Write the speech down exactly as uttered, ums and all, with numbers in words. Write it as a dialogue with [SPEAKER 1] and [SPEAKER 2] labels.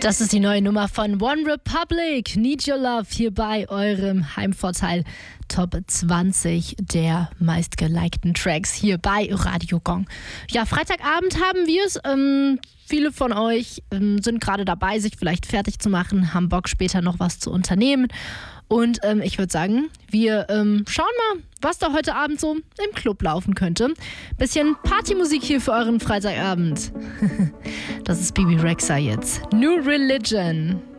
[SPEAKER 1] Das ist die neue Nummer von One Republic, Need Your Love, hier bei eurem Heimvorteil Top zwanzig der meistgelikten Tracks hier bei Radio Gong. Ja, Freitagabend haben wir es. Ähm, viele von euch ähm, sind gerade dabei, sich vielleicht fertig zu machen, haben Bock später noch was zu unternehmen. Und ähm, ich würde sagen, wir ähm, schauen mal, was da heute Abend so im Club laufen könnte. Bisschen Partymusik hier für euren Freitagabend. Das ist Bebe Rexha jetzt. New Religion.